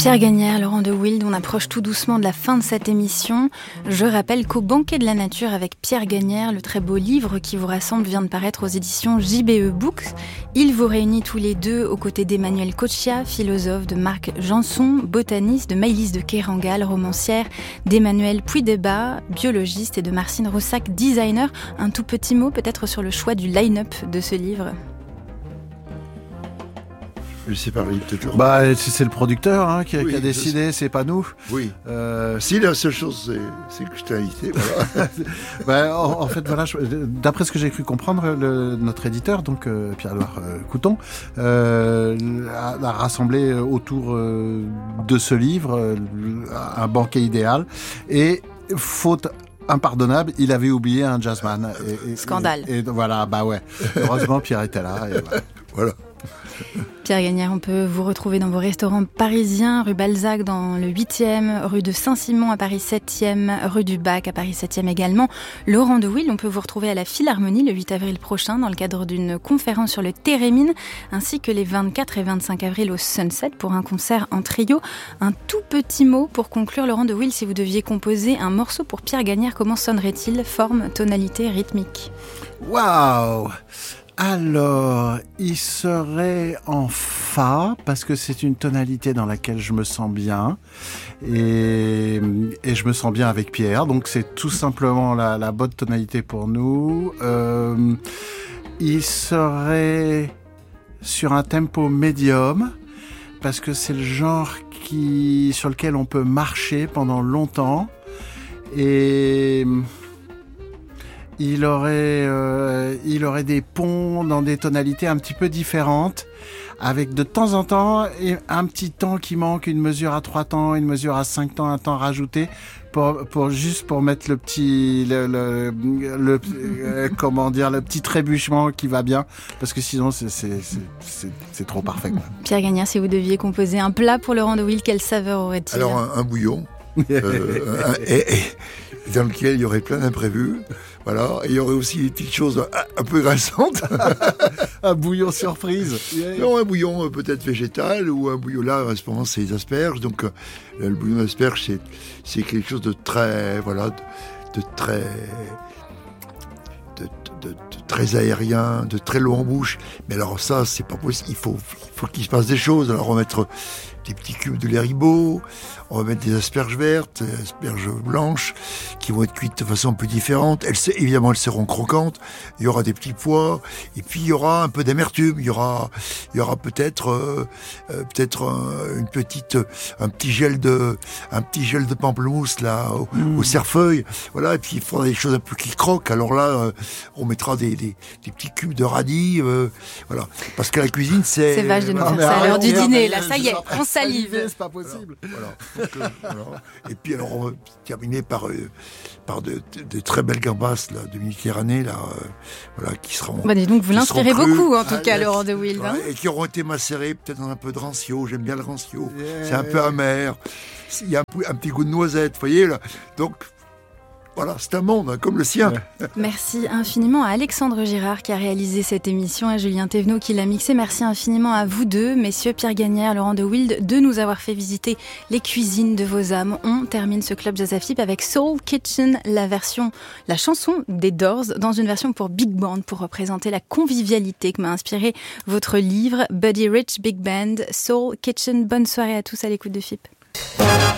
Pierre Gagnaire, Laurent de Wild, on approche tout doucement de la fin de cette émission. Je rappelle qu'au Banquet de la Nature avec Pierre Gagnaire, le très beau livre qui vous rassemble vient de paraître aux éditions JBE Books. Il vous réunit tous les deux aux côtés d'Emmanuel Kochia, philosophe, de Marc Janson, botaniste, de Maëlys de Kerangal, romancière, d'Emmanuel Puydeba, biologiste, et de Marcine Roussac, designer. Un tout petit mot peut-être sur le choix du line-up de ce livre. Je sais pas, peut-être. C'est le producteur qui a décidé, c'est pas nous. Oui. Si la seule chose, c'est que je t'ai invité. Voilà. En fait, voilà, d'après ce que j'ai cru comprendre, notre éditeur, donc Pierre-Édouard Couton, a rassemblé autour de ce livre un banquet idéal. Et faute impardonnable, il avait oublié un jazzman. Scandale. Et voilà, ouais. Heureusement, Pierre était là. Et voilà. Pierre Gagnaire, on peut vous retrouver dans vos restaurants parisiens, rue Balzac dans le 8e, rue de Saint-Simon à Paris 7e, rue du Bac à Paris 7e également. Laurent de Wild, on peut vous retrouver à la Philharmonie le 8 avril prochain dans le cadre d'une conférence sur le Térémine, ainsi que les 24 et 25 avril au Sunset pour un concert en trio. Un tout petit mot pour conclure, Laurent de Wild, si vous deviez composer un morceau pour Pierre Gagnaire, comment sonnerait-il? Forme, tonalité, rythmique? Waouh! Alors, il serait en Fa, parce que c'est une tonalité dans laquelle je me sens bien, et je me sens bien avec Pierre, donc c'est tout simplement la bonne tonalité pour nous. Il serait sur un tempo médium, parce que c'est le genre sur lequel on peut marcher pendant longtemps, et il aurait des ponts dans des tonalités un petit peu différentes, avec de temps en temps un petit temps qui manque, une mesure à 3 temps, une mesure à 5 temps, un temps rajouté, pour mettre le petit trébuchement qui va bien, parce que sinon c'est trop parfait, quoi. Pierre Gagnaire, si vous deviez composer un plat pour Laurent de Wild, quelle saveur aurait-il? Alors un bouillon, et dans lequel il y aurait plein d'imprévus. Voilà, et il y aurait aussi des petites choses un peu graissantes. Un bouillon surprise. Non, un bouillon peut-être végétal, ou un bouillon, là, à ce moment, c'est les asperges. Donc, le bouillon d'asperges, c'est quelque chose de très, de très aérien, de très long en bouche. Mais alors ça, c'est pas possible. Il faut qu'il se passe des choses. Alors, on va mettre des petits cubes de lait Ribot, on va mettre des asperges vertes, des asperges blanches, qui vont être cuites de façon un peu différente. Évidemment, elles seront croquantes. Il y aura des petits pois, et puis il y aura un peu d'amertume. Il y aura peut-être un petit gel de pamplemousse là au cerfeuil. Voilà, et puis il faudra des choses un peu qui croquent. Alors là, on mettra des petits cubes de radis. Voilà, parce que la cuisine, c'est vache de nous faire ça à l'heure du dîner. Là, ça y est, on salive. C'est pas possible. Voilà. Et puis alors on va terminer par de très belles gambas là, de Méditerranée là, qui seront. Dis donc, vous l'inspirez beaucoup en tout cas, Laurent de Wild. Voilà, et qui auront été macérés peut-être dans un peu de rancio. J'aime bien le rancio. C'est un peu amer. Il y a un petit goût de noisette, vous voyez là. Donc voilà, c'est un monde comme le sien. Merci infiniment à Alexandre Girard qui a réalisé cette émission, à Julien Thévenot qui l'a mixé. Merci infiniment à vous deux, messieurs Pierre Gagnaire, Laurent de Wild, de nous avoir fait visiter les cuisines de vos âmes. On termine ce Club Jazz Afib avec Soul Kitchen, la chanson des Doors, dans une version pour Big Band, pour représenter la convivialité que m'a inspiré votre livre, Buddy Rich Big Band, Soul Kitchen. Bonne soirée à tous à l'écoute de FIP.